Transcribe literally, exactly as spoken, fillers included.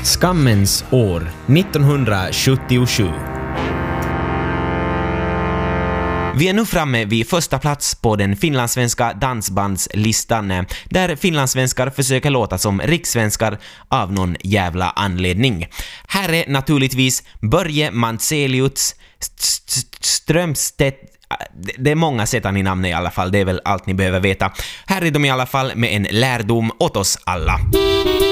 Skammens år nittonhundrasjuttiosju. Vi är nu framme vid första plats på den finlandssvenska dansbandslistan, där finlandssvenskar försöker låta som rikssvenskar av någon jävla anledning. Här är naturligtvis Börje Mantzelius Strömstedt. Det är många sättan i namnet i alla fall, det är väl allt ni behöver veta. Här är de i alla fall med en lärdom åt oss alla.